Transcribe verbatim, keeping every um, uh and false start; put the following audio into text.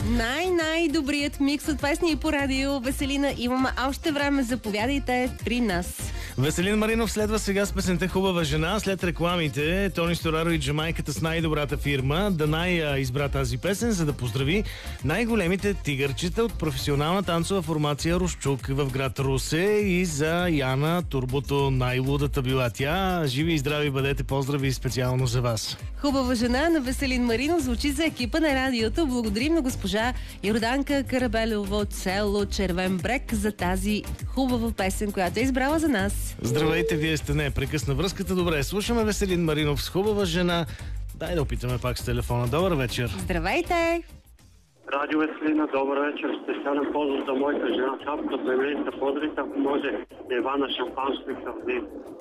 Най-най-добрият микс от песни по радио. Веселина, имаме още време. Заповядайте при нас. Веселин Маринов следва сега с песента "Хубава жена". След рекламите Тони Стораро и Джамайката с най-добрата фирма Данай избра тази песен, за да поздрави най-големите тигърчета от професионална танцова формация Рушчук в град Русе и за Яна Турбото най-лудата била тя. Живи и здрави бъдете, поздрави специално за вас. "Хубава жена" на Веселин Маринов звучи за екипа на радиото. Благодарим на госпожа Йорданка Карабелева от село Червен брег за тази хубава песен, която е избрала за нас. Здравейте, вие сте не прекъсна връзката. Добре, слушаме Веселин Маринов с "Хубава жена". Дай да опитаме пак с телефона. Добър вечер. Здравейте! Радио Веселина, добър вечер. Специален поздрав за моята жена Цапка. Племените поздравите, ако може Ивана Шампанско и Кавдин.